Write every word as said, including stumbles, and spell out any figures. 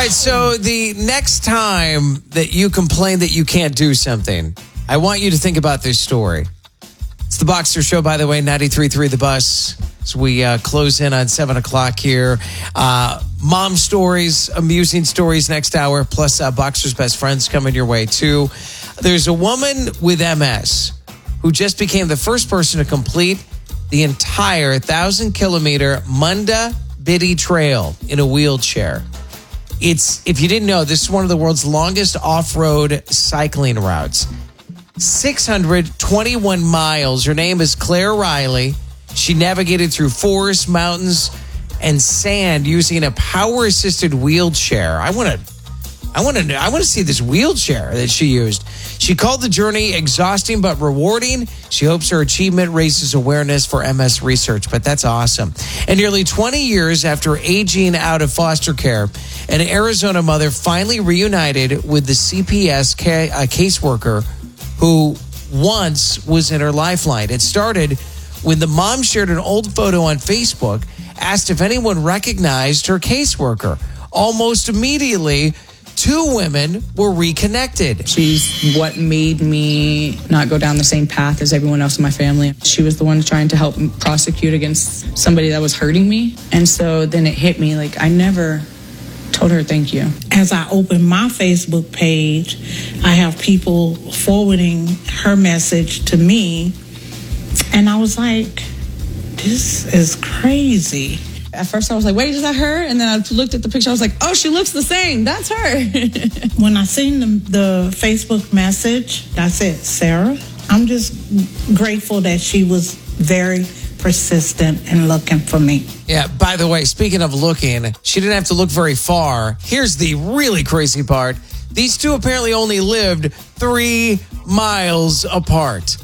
right, so the next time that you complain that you can't do something, I want you to think about this story. It's the Boxer Show, by the way, ninety-three point three The Bus. As we uh, close in on seven o'clock here. Uh, mom stories, amusing stories next hour, plus uh, Boxer's best friends coming your way, too. There's a woman with M S who just became the first person to complete the entire one thousand kilometer Munda Biddy Trail in a wheelchair. It's, if you didn't know, this is one of the world's longest off-road cycling routes. six hundred twenty-one miles. Her name is Claire Riley. She navigated through forests, mountains, and sand using a power-assisted wheelchair. I want to, I want to, I want to see this wheelchair that she used. She called the journey exhausting but rewarding. She hopes her achievement raises awareness for M S research, but that's awesome. And nearly twenty years after aging out of foster care, an Arizona mother finally reunited with the C P S ca- uh, caseworker who once was in her lifeline. It started when the mom shared an old photo on Facebook, asked if anyone recognized her caseworker. Almost immediately, two women were reconnected. She's what made me not go down the same path as everyone else in my family. She was the one trying to help prosecute against somebody that was hurting me. And so then it hit me, like, I never told her thank you. As I open my Facebook page, I have people forwarding her message to me. And I was like, this is crazy. At first I was like, wait, is that her? And then I looked at the picture. I was like, oh, she looks the same. That's her. When I seen the, the Facebook message, I said, Sarah, I'm just grateful that she was very persistent in looking for me. Yeah, by the way, speaking of looking, she didn't have to look very far. Here's the really crazy part. These two apparently only lived three miles apart.